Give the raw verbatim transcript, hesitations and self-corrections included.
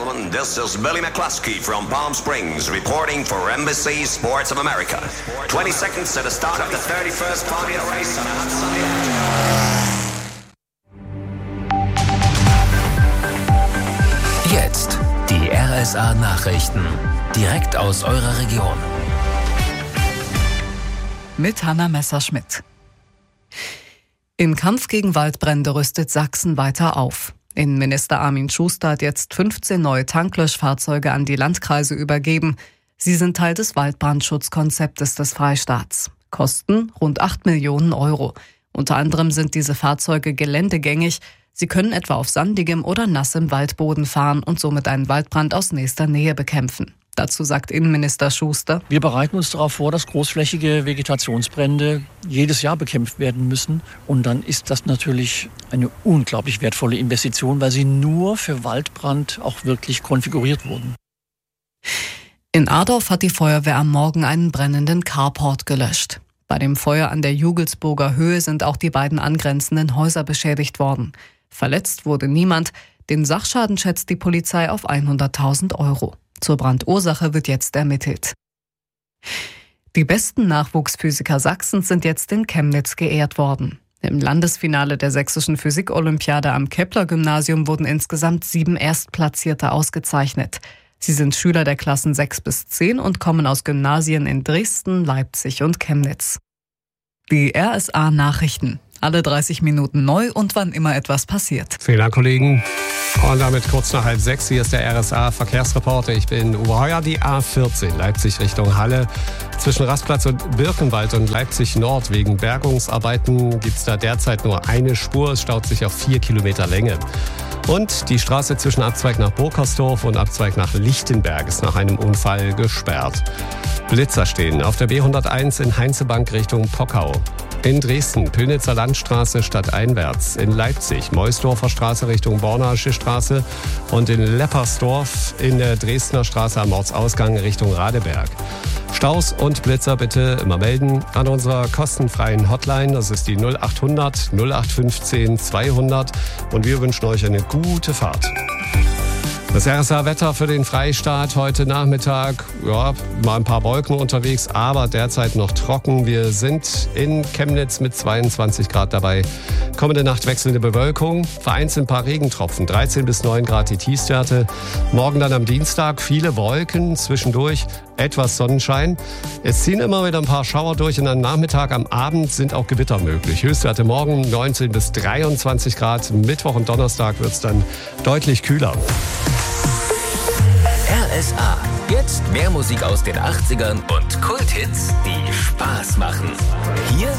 gentlemen, this is Billy McCluskey from Palm Springs reporting for N B C Sports of America. twenty seconds to the start of the thirty-first Formula race on a hot sunny day. Jetzt die R S A-Nachrichten, direkt aus eurer Region. Mit Hanna Messerschmidt. Im Kampf gegen Waldbrände rüstet Sachsen weiter auf. Innenminister Armin Schuster hat jetzt fünfzehn neue Tanklöschfahrzeuge an die Landkreise übergeben. Sie sind Teil des Waldbrandschutzkonzeptes des Freistaats. Kosten rund acht Millionen Euro. Unter anderem sind diese Fahrzeuge geländegängig. Sie können etwa auf sandigem oder nassem Waldboden fahren und somit einen Waldbrand aus nächster Nähe bekämpfen. Dazu sagt Innenminister Schuster: Wir bereiten uns darauf vor, dass großflächige Vegetationsbrände jedes Jahr bekämpft werden müssen. Und dann ist das natürlich eine unglaublich wertvolle Investition, weil sie nur für Waldbrand auch wirklich konfiguriert wurden. In Adorf hat die Feuerwehr am Morgen einen brennenden Carport gelöscht. Bei dem Feuer an der Jugelsburger Höhe sind auch die beiden angrenzenden Häuser beschädigt worden. Verletzt wurde niemand. Den Sachschaden schätzt die Polizei auf hunderttausend Euro. Zur Brandursache wird jetzt ermittelt. Die besten Nachwuchsphysiker Sachsens sind jetzt in Chemnitz geehrt worden. Im Landesfinale der sächsischen Physik-Olympiade am Kepler-Gymnasium wurden insgesamt sieben Erstplatzierte ausgezeichnet. Sie sind Schüler der Klassen sechs bis zehn und kommen aus Gymnasien in Dresden, Leipzig und Chemnitz. Die R S A-Nachrichten. Alle dreißig Minuten neu und wann immer etwas passiert. Vielen Dank, Kollegen. Und damit kurz nach halb sechs. Hier ist der R S A-Verkehrsreporter. Ich bin Uwe Heuer, die A vierzehn, Leipzig Richtung Halle. Zwischen Rastplatz und Birkenwald und Leipzig Nord wegen Bergungsarbeiten gibt es da derzeit nur eine Spur. Es staut sich auf vier Kilometer Länge. Und die Straße zwischen Abzweig nach Burkersdorf und Abzweig nach Lichtenberg ist nach einem Unfall gesperrt. Blitzer stehen auf der B hunderteins in Heinzebank Richtung Pockau. In Dresden, Pillnitzer Landstraße stadteinwärts. In Leipzig, Meusdorfer Straße Richtung Bornasche Straße. Und in Leppersdorf in der Dresdner Straße am Ortsausgang Richtung Radeberg. Staus und Blitzer bitte immer melden an unserer kostenfreien Hotline. Das ist die null acht hundert null acht fünfzehn zweihundert. Und wir wünschen euch eine gute Fahrt. Das R S A-Wetter für den Freistaat heute Nachmittag, ja, mal ein paar Wolken unterwegs, aber derzeit noch trocken. Wir sind in Chemnitz mit zweiundzwanzig Grad dabei. Kommende Nacht wechselnde Bewölkung, vereinzelt ein paar Regentropfen, dreizehn bis neun Grad die Tiefstwerte. Morgen dann am Dienstag viele Wolken, zwischendurch etwas Sonnenschein. Es ziehen immer wieder ein paar Schauer durch und am Nachmittag, am Abend sind auch Gewitter möglich. Höchstwerte morgen neunzehn bis dreiundzwanzig Grad. Mittwoch und Donnerstag wird es dann deutlich kühler. R S A. Jetzt mehr Musik aus den achtzigern und Kulthits, die Spaß machen. Hier